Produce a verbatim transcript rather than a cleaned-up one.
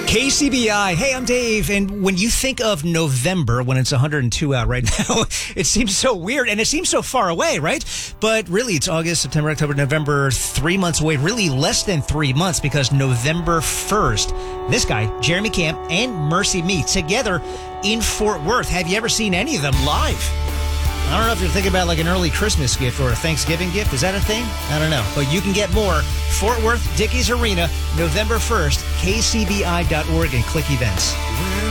K C B I. Hey, I'm Dave. And when you think of November, when it's one hundred two out right now, it seems so weird and it seems so far away, right? But really, it's August, September, October, November, three months away. Really less than three months because November first, this guy, Jeremy Camp, and Mercy Me together in Fort Worth. Have you ever seen any of them live? I don't know if you're thinking about like an early Christmas gift or a Thanksgiving gift. Is that a thing? I don't know. But you can get more. Fort Worth Dickies Arena, November first, K C B I dot org, and click events.